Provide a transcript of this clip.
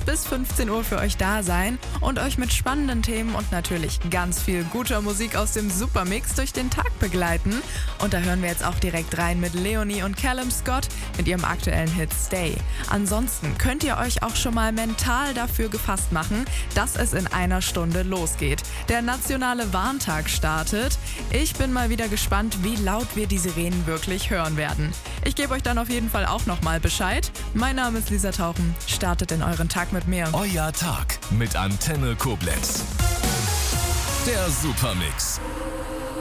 bis 15 Uhr für euch da sein und euch mit spannenden Themen und natürlich ganz viel guter Musik aus dem Supermix durch den Tag begleiten. Und da hören wir jetzt auch direkt rein mit Leonie und Callum Scott mit ihrem aktuellen Hit Stay. Ansonsten könnt ihr euch auch schon mal mental dafür gefasst machen, dass es in einer Stunde losgeht. Der nationale Warntag startet. Ich bin mal wieder gespannt, wie laut wir die Sirenen wirklich hören werden. Ich gebe euch dann auf jeden Fall auch nochmal Bescheid. Mein Name ist Lisa Tauchen. Startet in euren Tag mit mir. Euer Tag mit Antenne Koblenz. Der Supermix.